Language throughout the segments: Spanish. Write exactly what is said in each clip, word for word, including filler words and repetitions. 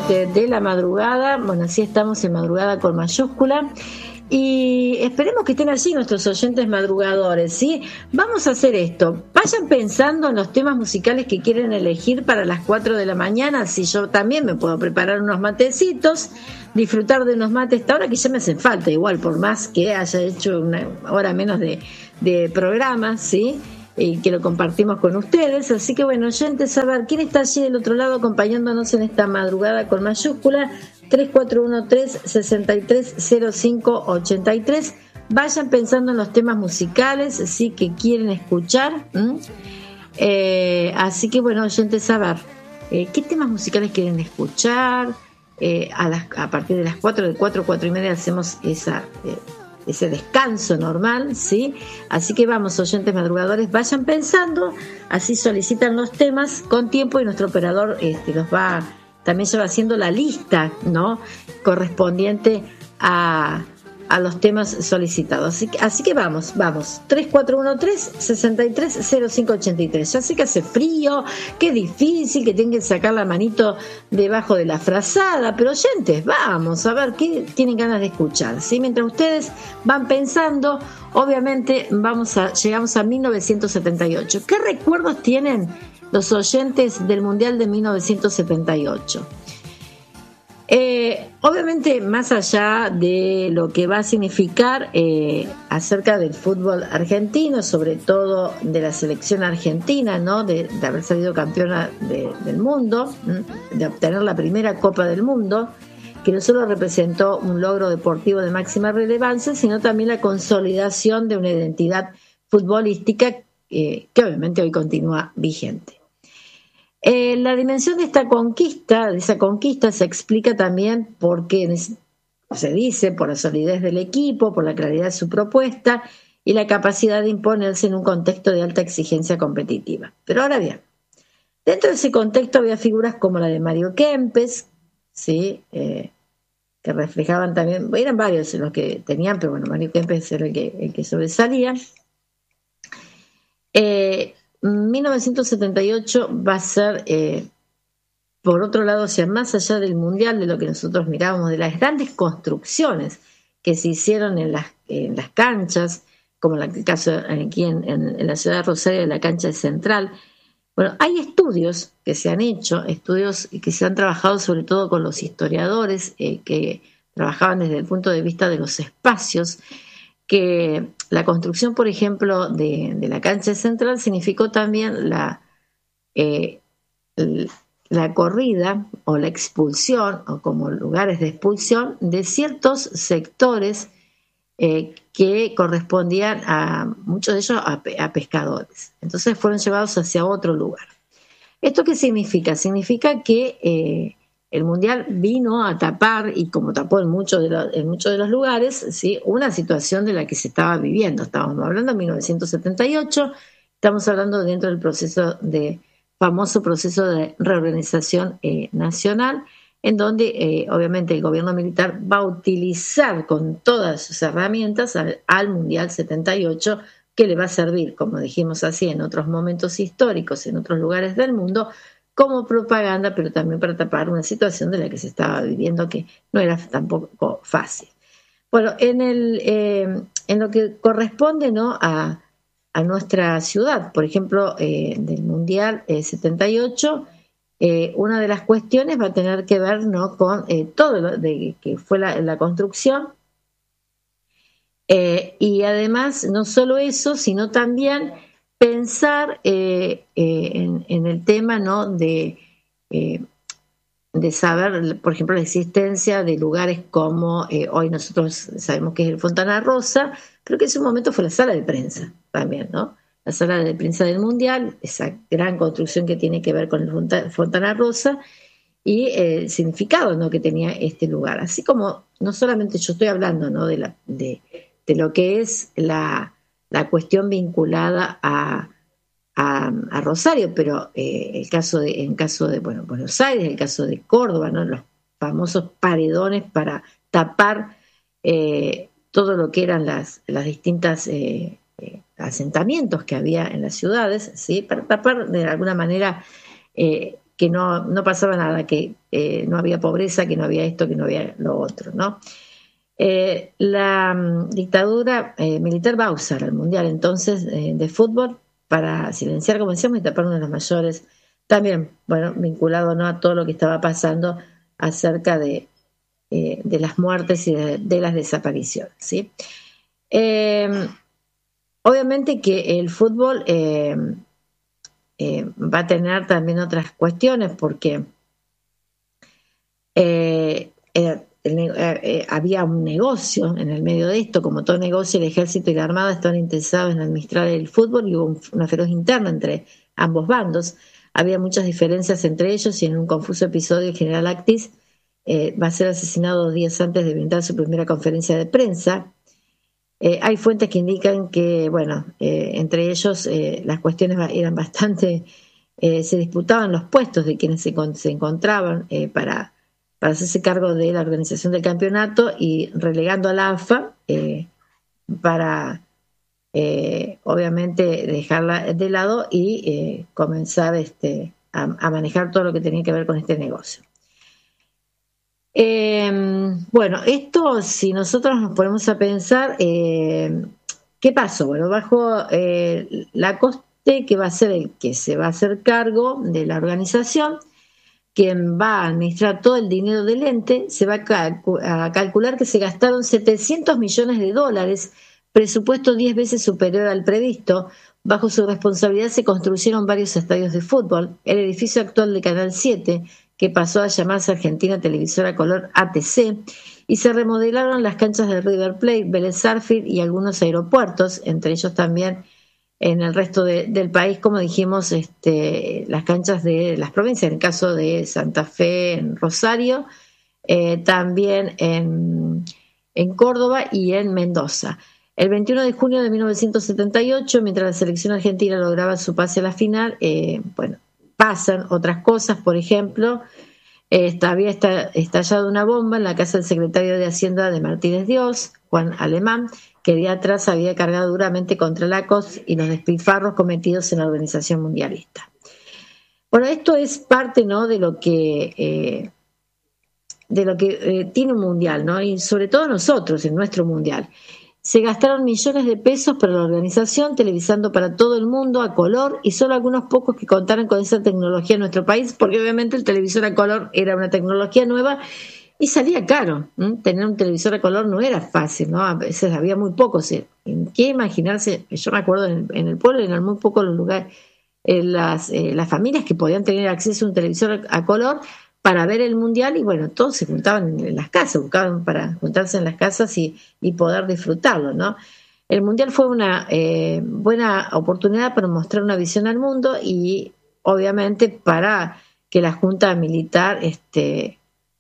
este, de la madrugada. Bueno, así estamos en madrugada con mayúscula. Y esperemos que estén allí nuestros oyentes madrugadores, ¿sí? Vamos a hacer esto. Vayan pensando en los temas musicales que quieren elegir para las cuatro de la mañana. Si yo también me puedo preparar unos matecitos, disfrutar de unos mates, esta hora que ya me hacen falta, igual, por más que haya hecho una hora menos de, de programa, ¿sí? Y que lo compartimos con ustedes. Así que bueno, oyentes, a ver, ¿quién está allí del otro lado acompañándonos en esta madrugada con mayúscula? tres cuatro uno tres, seis tres cero cinco ocho tres. Vayan pensando en los temas musicales, sí, que quieren escuchar. Eh, así que bueno, oyentes, a ver, eh, ¿qué temas musicales quieren escuchar? Eh, a, las, a partir de las cuatro, de cuatro, cuatro y media hacemos esa, eh, ese descanso normal, ¿sí? Así que vamos, oyentes madrugadores, vayan pensando, así solicitan los temas con tiempo y nuestro operador este, los va... también se va haciendo la lista, ¿no?, correspondiente a, a los temas solicitados. Así que, así que vamos, vamos. tres cuatro uno tres, seis tres cero cinco ocho tres. Ya sé que hace frío, que es difícil, que tienen que sacar la manito debajo de la frazada, pero oyentes, vamos a ver qué tienen ganas de escuchar, ¿sí? Mientras ustedes van pensando, obviamente vamos a, llegamos a mil novecientos setenta y ocho. ¿Qué recuerdos tienen los oyentes del Mundial de mil novecientos setenta y ocho? Eh, obviamente, más allá de lo que va a significar eh, acerca del fútbol argentino, sobre todo de la selección argentina, ¿no?, de, de haber salido campeona de, del mundo, de obtener la primera Copa del Mundo, que no solo representó un logro deportivo de máxima relevancia, sino también la consolidación de una identidad futbolística eh, que obviamente hoy continúa vigente. Eh, la dimensión de esta conquista, de esa conquista, se explica también porque se dice por la solidez del equipo, por la claridad de su propuesta y la capacidad de imponerse en un contexto de alta exigencia competitiva. Pero ahora bien, dentro de ese contexto había figuras como la de Mario Kempes, ¿sí? Eh, que reflejaban también, eran varios los que tenían, pero bueno, Mario Kempes era el que, el que sobresalía. Eh, mil novecientos setenta y ocho va a ser, eh, por otro lado, o sea, más allá del mundial, de lo que nosotros mirábamos, de las grandes construcciones que se hicieron en las, en las canchas, como en el caso aquí en, en, en la ciudad de Rosario, de la cancha central. Bueno, hay estudios que se han hecho, estudios que se han trabajado sobre todo con los historiadores eh, que trabajaban desde el punto de vista de los espacios, que la construcción, por ejemplo, de, de la cancha central significó también la, eh, la corrida o la expulsión, o como lugares de expulsión, de ciertos sectores eh, que correspondían a muchos de ellos a, a pescadores. Entonces fueron llevados hacia otro lugar. ¿Esto qué significa? Significa que eh, el Mundial vino a tapar, y como tapó en muchos de los, en muchos de los lugares, ¿sí?, una situación de la que se estaba viviendo. Estábamos hablando de mil novecientos setenta y ocho, estamos hablando dentro del proceso de famoso proceso de reorganización eh, nacional, en donde eh, obviamente el gobierno militar va a utilizar con todas sus herramientas al, al Mundial setenta y ocho, que le va a servir, como dijimos así, en otros momentos históricos, en otros lugares del mundo, como propaganda, pero también para tapar una situación de la que se estaba viviendo que no era tampoco fácil. Bueno, en, el, eh, en lo que corresponde, ¿no?, a, a nuestra ciudad, por ejemplo, eh, del Mundial eh, setenta y ocho, eh, una de las cuestiones va a tener que ver, ¿no?, con eh, todo lo de, que fue la, la construcción, eh, y además no solo eso, sino también pensar eh, eh, en, en el tema, ¿no?, de, eh, de saber, por ejemplo, la existencia de lugares como eh, hoy nosotros sabemos que es el Fontana Rosa, pero que en su momento fue la sala de prensa también, ¿no? La sala de prensa del Mundial, esa gran construcción que tiene que ver con el Fontana Rosa y eh, el significado, ¿no?, que tenía este lugar. Así como no solamente yo estoy hablando, ¿no?, de, la, de, de lo que es la, la cuestión vinculada a A, a Rosario, pero eh, el caso de, en caso de bueno, Buenos Aires, el caso de Córdoba, ¿no?, los famosos paredones para tapar eh, todo lo que eran las, las distintas eh, eh, asentamientos que había en las ciudades, ¿sí?, para tapar de alguna manera eh, que no, no pasaba nada, que eh, no había pobreza, que no había esto, que no había lo otro, ¿no? Eh, la um, dictadura eh, militar va a usar el Mundial entonces eh, de fútbol para silenciar, como decíamos, y tapar uno de los mayores, también, bueno, vinculado, ¿no?, a todo lo que estaba pasando acerca de, eh, de las muertes y de, de las desapariciones, ¿sí? Eh, obviamente que el fútbol eh, eh, va a tener también otras cuestiones, porque eh, eh, el, eh, eh, había un negocio en el medio de esto. Como todo negocio, el ejército y la armada estaban interesados en administrar el fútbol y hubo un, una feroz interna entre ambos bandos. Había muchas diferencias entre ellos y en un confuso episodio el general Actis eh, va a ser asesinado dos días antes de brindar su primera conferencia de prensa. Eh, hay fuentes que indican que, bueno, eh, entre ellos eh, las cuestiones eran bastante, eh, se disputaban los puestos de quienes se, se encontraban eh, para, para hacerse cargo de la organización del campeonato, y relegando a la A F A eh, para, eh, obviamente, dejarla de lado y eh, comenzar este, a, a manejar todo lo que tenía que ver con este negocio. Eh, bueno, esto, si nosotros nos ponemos a pensar, eh, ¿qué pasó? Bueno, bajo eh, la COSTE, que va a ser el que se va a hacer cargo de la organización, quien va a administrar todo el dinero del ente, se va a, calcu- a calcular que se gastaron setecientos millones de dólares, presupuesto diez veces superior al previsto. Bajo su responsabilidad se construyeron varios estadios de fútbol, el edificio actual de Canal siete, que pasó a llamarse Argentina Televisora Color A T C, y se remodelaron las canchas de River Plate, Vélez Sarsfield y algunos aeropuertos, entre ellos también en el resto de, del país, como dijimos, este, las canchas de las provincias, en el caso de Santa Fe, en Rosario, eh, también en, en Córdoba y en Mendoza. El veintiuno de junio de mil novecientos setenta y ocho, mientras la selección argentina lograba su pase a la final, eh, bueno, pasan otras cosas. Por ejemplo, eh, había estallado una bomba en la casa del secretario de Hacienda de Martínez Dios, Juan Alemán, que día atrás había cargado duramente contra la C O S y los despilfarros cometidos en la organización mundialista. Bueno, esto es parte, ¿no?, de lo que eh, de lo que eh, tiene un mundial, ¿no?, y sobre todo nosotros en nuestro mundial. Se gastaron millones de pesos para la organización, televisando para todo el mundo a color, y solo algunos pocos que contaron con esa tecnología en nuestro país, porque obviamente el televisor a color era una tecnología nueva y salía caro. ¿eh? Tener un televisor a color no era fácil, ¿no? A veces había muy pocos. ¿Qué imaginarse? Yo me acuerdo en, en el pueblo eran muy pocos los lugares, eh, las, eh, las familias que podían tener acceso a un televisor a color para ver el mundial, y bueno, todos se juntaban en las casas, buscaban para juntarse en las casas y, y poder disfrutarlo, ¿no? El mundial fue una eh, buena oportunidad para mostrar una visión al mundo y obviamente para que la Junta Militar este,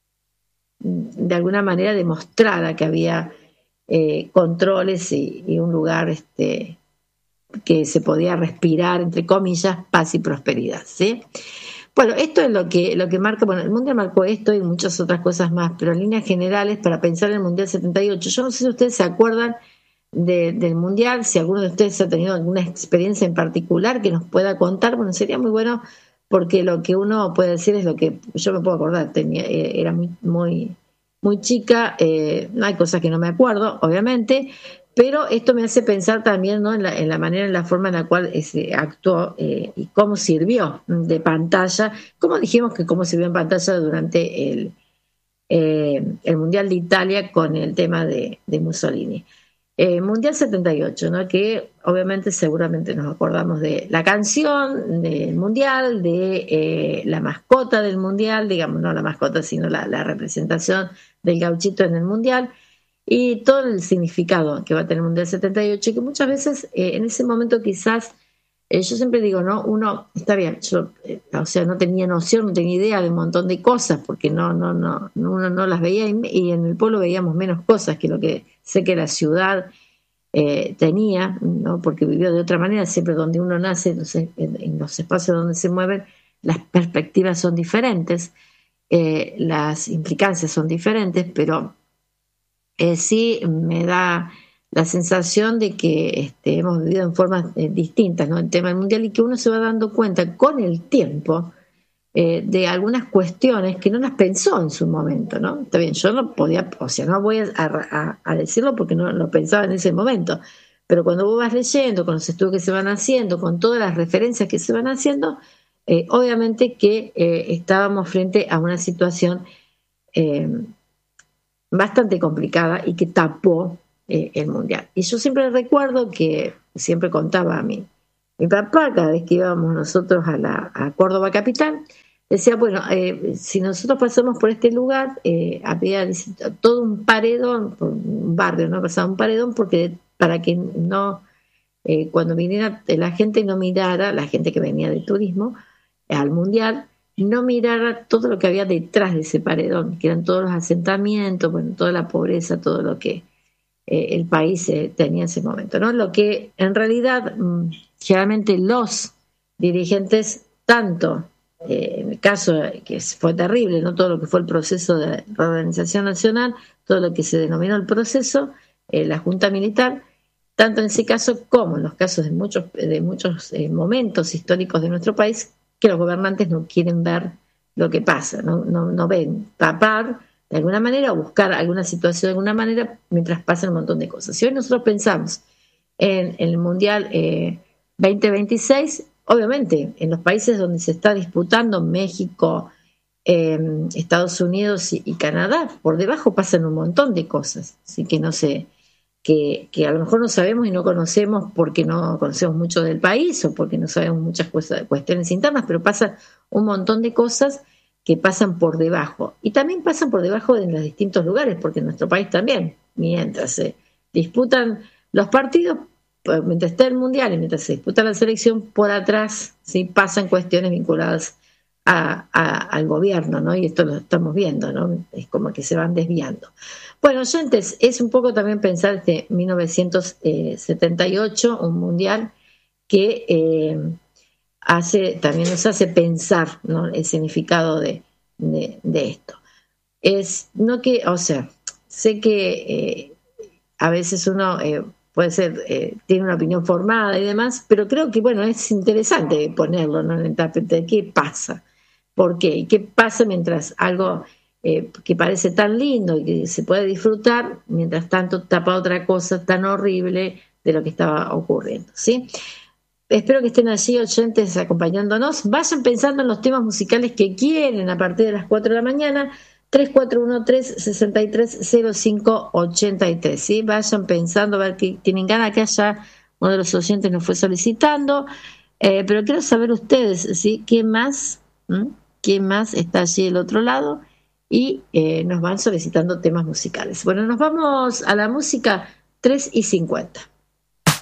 de alguna manera demostrara que había eh, controles y, y un lugar este, que se podía respirar, entre comillas, paz y prosperidad, ¿sí? Bueno, esto es lo que, lo que marca, bueno, el Mundial marcó esto y muchas otras cosas más, pero en líneas generales, para pensar en el Mundial setenta y ocho, yo no sé si ustedes se acuerdan de, del Mundial, si alguno de ustedes ha tenido alguna experiencia en particular que nos pueda contar. Bueno, sería muy bueno, porque lo que uno puede decir es lo que yo me puedo acordar. Tenía, era muy, muy, muy chica, eh, hay cosas que no me acuerdo, obviamente, pero esto me hace pensar también, ¿no?, en, la, en la manera, en la forma en la cual se actuó eh, y cómo sirvió de pantalla, como dijimos que cómo sirvió en pantalla durante el, eh, el Mundial de Italia con el tema de, de Mussolini. Eh, Mundial setenta y ocho, ¿no?, que obviamente seguramente nos acordamos de la canción del Mundial, de eh, la mascota del Mundial, digamos, no la mascota, sino la, la representación del gauchito en el Mundial, y todo el significado que va a tener el Mundial setenta y ocho, y que muchas veces eh, en ese momento quizás, eh, yo siempre digo, ¿no?, uno, está bien, yo, eh, o sea, no tenía noción, no tenía idea de un montón de cosas, porque no, no, no, uno no las veía, y, y en el pueblo veíamos menos cosas que lo que sé que la ciudad eh, tenía, ¿no?, porque vivió de otra manera. Siempre donde uno nace, entonces, en, en los espacios donde se mueven, las perspectivas son diferentes, eh, las implicancias son diferentes, pero Eh, sí me da la sensación de que este, hemos vivido en formas eh, distintas, ¿no?, el tema del mundial, y que uno se va dando cuenta con el tiempo eh, de algunas cuestiones que no las pensó en su momento, ¿no? Está bien, yo no podía, o sea, no voy a, a, a decirlo porque no lo pensaba en ese momento, pero cuando vos vas leyendo, con los estudios que se van haciendo, con todas las referencias que se van haciendo, eh, obviamente que eh, estábamos frente a una situación eh, bastante complicada y que tapó eh, el Mundial. Y yo siempre recuerdo que siempre contaba a mí, mi papá, cada vez que íbamos nosotros a, la, a Córdoba capital, decía, bueno, eh, si nosotros pasamos por este lugar, eh, había todo un paredón, un barrio, ¿no? Pasaba un paredón porque para que no, eh, cuando viniera la gente no mirara, la gente que venía de turismo eh, al Mundial, no mirara todo lo que había detrás de ese paredón, que eran todos los asentamientos, bueno, toda la pobreza, todo lo que eh, el país eh, tenía en ese momento, ¿no? Lo que en realidad mmm, generalmente los dirigentes, tanto eh, en el caso que fue terrible, no todo lo que fue el proceso de reorganización nacional, todo lo que se denominó el proceso, eh, la Junta Militar, tanto en ese caso como en los casos de muchos, de muchos eh, momentos históricos de nuestro país, que los gobernantes no quieren ver lo que pasa, no, no, no ven tapar de alguna manera o buscar alguna situación de alguna manera mientras pasan un montón de cosas. Si hoy nosotros pensamos en, en el Mundial eh, veinte veintiséis, obviamente en los países donde se está disputando, México, eh, Estados Unidos y, y Canadá, por debajo pasan un montón de cosas, así que no sé, que, que a lo mejor no sabemos y no conocemos porque no conocemos mucho del país o porque no sabemos muchas cosas, cuestiones internas, pero pasa un montón de cosas que pasan por debajo y también pasan por debajo en los distintos lugares, porque en nuestro país también, mientras se disputan los partidos, mientras está el Mundial y mientras se disputa la selección, por atrás sí pasan cuestiones vinculadas a, a, al gobierno, ¿no? Y esto lo estamos viendo, ¿no? Es como que se van desviando. Bueno, oyentes, es un poco también pensar este mil novecientos setenta y ocho, un Mundial que eh, hace, también nos hace pensar, ¿no? El significado de, de, de esto. Es, no que, o sea, sé que eh, a veces uno eh, puede ser, eh, tiene una opinión formada y demás, pero creo que, bueno, es interesante ponerlo, ¿no? En el tapete de qué pasa, por qué, y qué pasa mientras algo eh, que parece tan lindo y que se puede disfrutar, mientras tanto tapa otra cosa tan horrible de lo que estaba ocurriendo, ¿sí? Espero que estén allí, oyentes, acompañándonos. Vayan pensando en los temas musicales que quieren a partir de las cuatro de la mañana, tres cuatro uno tres, seis tres cero cinco ocho tres, ¿sí? Vayan pensando, a ver qué tienen ganas, que haya uno de los oyentes nos fue solicitando, eh, pero quiero saber ustedes, ¿sí? ¿Qué más? ¿Mm? ¿Quién más está allí del otro lado? Y eh, nos van solicitando temas musicales. Bueno, nos vamos a la música tres y cincuenta.